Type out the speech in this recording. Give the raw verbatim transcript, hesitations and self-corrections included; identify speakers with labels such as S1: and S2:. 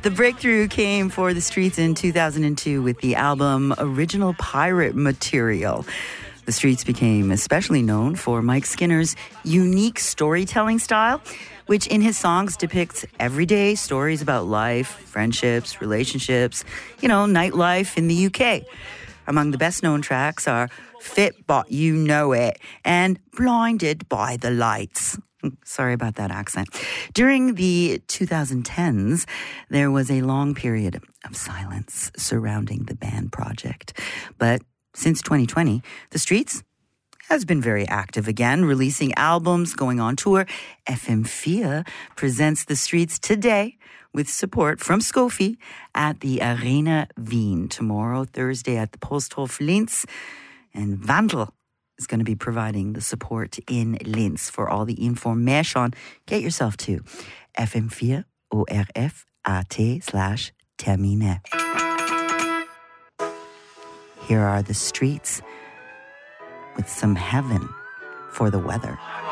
S1: The breakthrough came for the Streets in two thousand two with the album Original Pirate Material. The Streets became especially known for Mike Skinner's unique storytelling style, which in his songs depicts everyday stories about life, friendships, relationships, you know, nightlife in the U K. Among the best-known tracks are Fit But You Know It and Blinded by the Lights. Sorry about that accent. During the twenty tens, there was a long period of silence surrounding the band project. But since twenty twenty, The Streets has been very active again, releasing albums, going on tour. F M four presents The Streets today with support from Scofi at the Arena Wien tomorrow, Thursday at the Posthof Linz. And Vandal is going to be providing the support in Linz. For all the information, get yourself to F M four O R F A T slash Termine. Here are The Streets with some heaven for the weather.